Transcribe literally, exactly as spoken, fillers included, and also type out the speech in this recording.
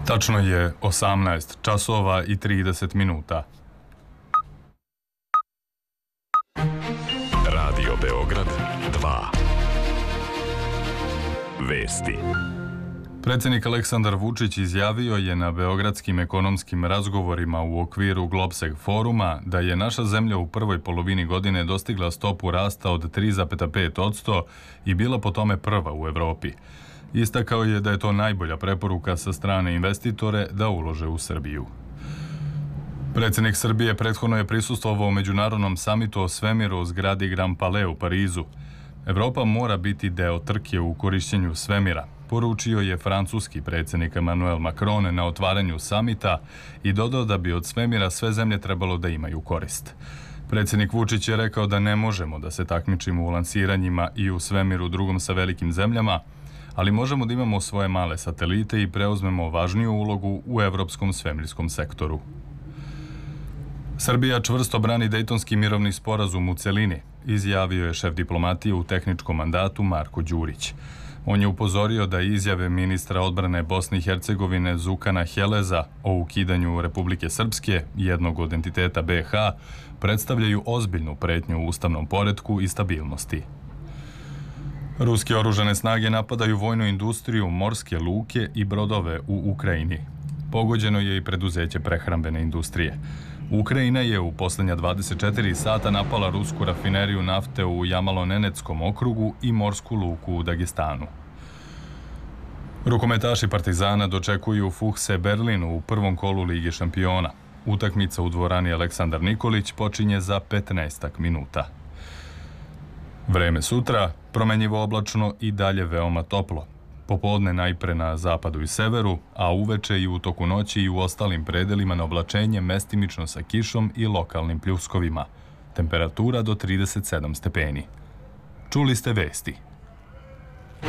Tačno je osamnaest časova i trideset minuta. Radio Beograd dva. Vesti. Predsjednik Aleksandar Vučić izjavio je na beogradskim ekonomskim razgovorima u okviru Globseg foruma da je naša zemlja u prvoj polovini godine dostigla stopu rasta od tri zarez pet posto i bila po tome prva u Evropi. Istakao je da je to najbolja preporuka sa strane investitore da ulože u Srbiju. Predsjednik Srbije prethodno je prisustvovao međunarodnom samitu o svemiru u zgradi Grand Palais u Parizu. Evropa mora biti deo trke u korišćenju svemira, poručio je francuski predsjednik Emmanuel Macron na otvaranju samita i dodao da bi od svemira sve zemlje trebalo da imaju korist. Predsjednik Vučić je rekao da ne možemo da se takmičimo u lansiranjima i u svemiru drugom sa velikim zemljama, ali možemo da imamo svoje male satelite i preuzmemo važniju ulogu u evropskom svemirskom sektoru. Srbija čvrsto brani Dejtonski mirovni sporazum u celini, izjavio je šef diplomatije u tehničkom mandatu Marko Đurić. On je upozorio da izjave ministra odbrane Bosne i Hercegovine Zukana Heleza o ukidanju Republike Srpske, jednog od entiteta be ha, predstavljaju ozbiljnu pretnju u ustavnom poretku i stabilnosti. Ruske oružane snage napadaju vojnu industriju, morske luke i brodove u Ukrajini. Pogođeno je i preduzeće prehrambene industrije. Ukrajina je u posljednja dvadeset četiri sata napala rusku rafineriju nafte u Jamalo-Nenetskom okrugu i morsku luku u Dagestanu. Rukometaši Partizana dočekuju Fuchse Berlinu u prvom kolu Lige šampiona. Utakmica u dvorani Aleksandar Nikolić počinje za petnaestak minuta. Vreme sutra, promenjivo oblačno i dalje veoma toplo. Popodne najpre na zapadu i severu, a uveče i u toku noći i u ostalim predelima na oblačenje mestimično sa kišom i lokalnim pljuskovima. Temperatura do trideset sedam stepeni. Čuli ste vesti.